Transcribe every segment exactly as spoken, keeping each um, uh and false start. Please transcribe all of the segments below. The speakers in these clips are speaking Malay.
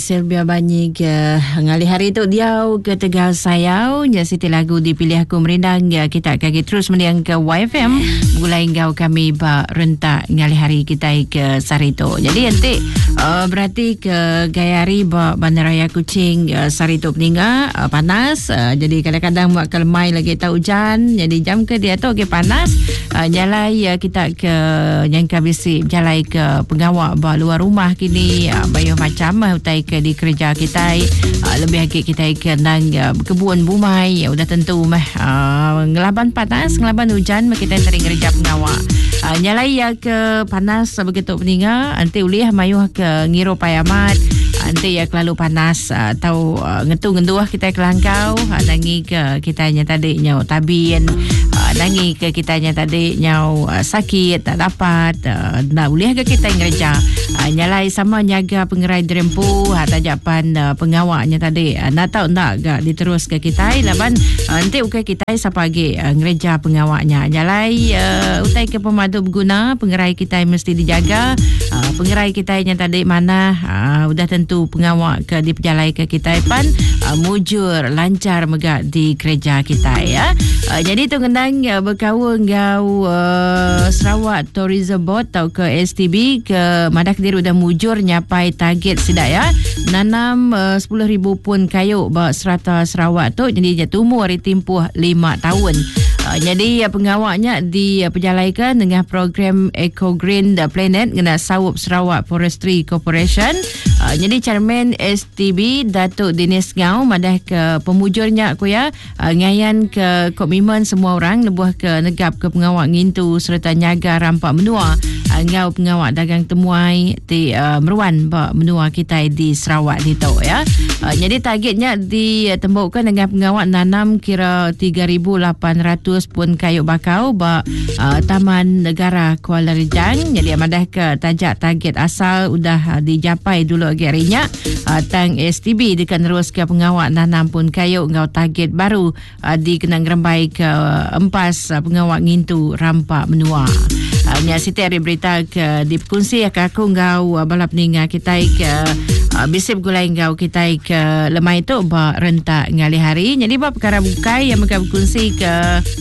Sylvia Banyi ke ngali hari tu dia ke Tegal Sayau nya siti lagu dipilih aku merindang ya, kita akan terus mendiang ke Y F M mulai engkau kami ba rentak ngali hari kita ke Sarito. Jadi nanti uh, berarti ke Gayari ba Bandaraya Kuching uh, Sarito peninga uh, panas uh, jadi kadang-kadang buat kelemai lagi tak hujan jadi jam ke dia tu ke panas uh, nyalai uh, kita ke nyangka bisi jalai ke pengawak ba luar rumah kini uh, bayo macam uh, utai ke di kerja kita uh, lebih lagi kita ke nang uh, kebun bumai uh, udah tentu mah uh, ngelaban panas ngelaban hujan mah kita sering kerja pengawak uh, nyalai ya ke panas uh, begitu peninga nanti ulih mayuh ke ngiro payamat nanti ya kelalu panas uh, atau uh, ngetu-ngenduah kita kelangkau uh, nangi ke kitanya tadi nyau tabin uh, nangi ke kitanya tadi nyau uh, sakit tak dapat uh, nak boleh ke kita ngerja uh, nyalai sama nyaga pengerai derempu uh, tajapan uh, pengawaknya tadi uh, nak tahu nak gak diterus ke kita laban uh, nanti ukai kita sapagi uh, ngereja pengawaknya nyalai uh, utai ke pemadu berguna pengerai kita mesti dijaga uh, pengerai kita yang tadi mana uh, udah tentu pengawak ke di pejalai ke kita pan uh, mujur lancar megak di gereja kita ya. Uh, jadi tu ngendang uh, berkawan ngau uh, Sarawak Tourism Board atau ke S T B ke Madak Kediri udah mujur nyapai target sidak ya. Nanam uh, sepuluh ribu pun kayu ba serata Sarawak tu jadi jatuh umur tempoh lima tahun. Uh, jadi uh, pengawaknya di uh, pejalaikan dengan program Eco Green the Planet kena Sawup Sarawak Forestry Corporation. Uh, jadi Chairman S T B Datuk Dinis Ngau madah ke pemujurnya aku ya uh, ngayan ke komitmen semua orang lebuh ke negap ke pengawak ngintu serta nyaga rampak menua uh, ngau pengawak dagang temuai di uh, meruan ba menua kita di Sarawak ni tu ya. Uh, jadi targetnya ditembukkan dengan pengawak nanam kira tiga ribu lapan ratus pun kayu bakau ba uh, Taman Negara Kuala Rejang. Jadi madah ke tajak target asal udah uh, dicapai dulu agaknya uh, tang S T B dekan terus ke pengawak nanam pun kayu ngau target baru uh, di kenang rembai ke uh, empas uh, pengawak ngintu rampak menua. Uh, nya siti hari berita ke diperkongsi aku ngau uh, balap ninga kita ke uh, bisip gulai ngau kita ke lemai tu ba rentak ngali hari. Jadi ba perkara bukai yang mereka berkongsi ke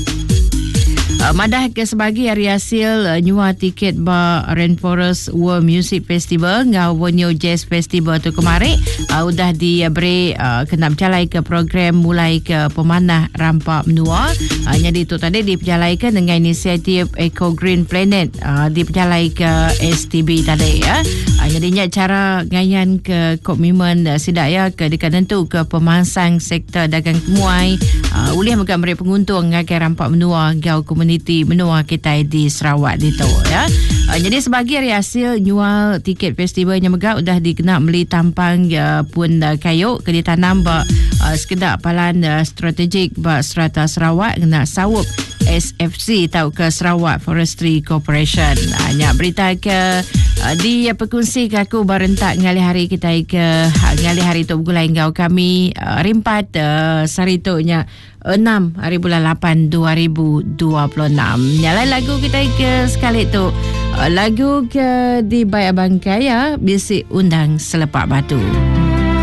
Uh, madah ke sebagai hari hasil uh, nyua tiket ba Rainforest World Music Festival ngau Borneo Jazz Festival tu kemarin uh, udah diberi uh, kena berjalai ke program mulai ke pemanah rampak menua. Uh, jadi itu tadi diperjalaikan dengan inisiatif Eco Green Planet uh, diperjalai ke S T B tadi ya. Uh, jadinya cara ngayan ke komitmen uh, sidak ya ke dekat tentu ke pemangsang sektor dagang temuai uh, ulih mereka beri penguntung ngagai rampak menua ngau komuniti menua kita di Sarawak di tu ya. Uh, jadi sebagai hari hasil nyual tiket festivalnya megak udah dikenal beli tampang uh, pun uh, kayu ke ditanam ba uh, sekedar palan uh, strategik ba serata Sarawak kena Sawup S F C atau ke Sarawak Forestry Corporation. Hanya uh, berita ke uh, di uh, perkongsi ke aku barentak ngali hari kita ke uh, ngali hari tu gulai ngau kami uh, rimpat uh, saritonya enam hari bulan lapan dua ribu dua puluh enam. Nyalai lagu kita ke sekali tu uh, lagu ke di Bayak Bangkai ya Bisik Undang Selepak Batu.